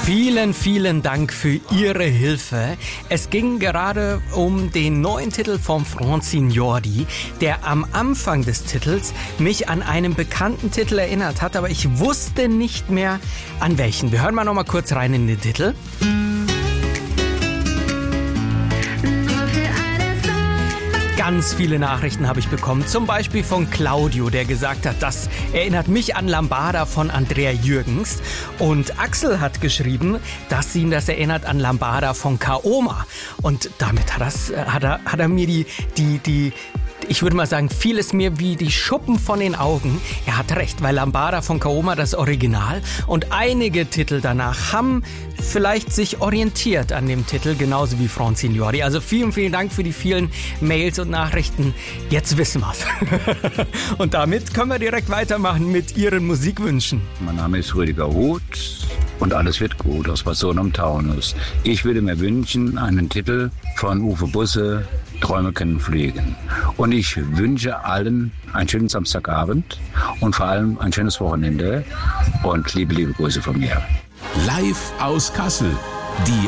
Vielen, vielen Dank für Ihre Hilfe. Es ging gerade um den neuen Titel von Francignori, der am Anfang des Titels mich an einen bekannten Titel erinnert hat, aber ich wusste nicht mehr an welchen. Wir hören mal noch mal kurz rein in den Titel. Ganz viele Nachrichten habe ich bekommen, zum Beispiel von Claudio, der gesagt hat, das erinnert mich an Lambada von Andrea Jürgens. Und Axel hat geschrieben, dass ihn das erinnert an Lambada von Kaoma. Und damit hat er mir die ich würde mal sagen, fiel es mir wie die Schuppen von den Augen. Er hat recht, weil Lambada von Kaoma das Original und einige Titel danach haben vielleicht sich orientiert an dem Titel, genauso wie Francignori. Also vielen, vielen Dank für die vielen Mails und Nachrichten. Jetzt wissen wir's. Und damit können wir direkt weitermachen mit Ihren Musikwünschen. Mein Name ist Rüdiger Huth und alles wird gut aus Person am Taunus. Ich würde mir wünschen einen Titel von Uwe Busse, Träume können fliegen. Und ich wünsche allen einen schönen Samstagabend und vor allem ein schönes Wochenende und liebe Grüße von mir. Live aus Kassel, die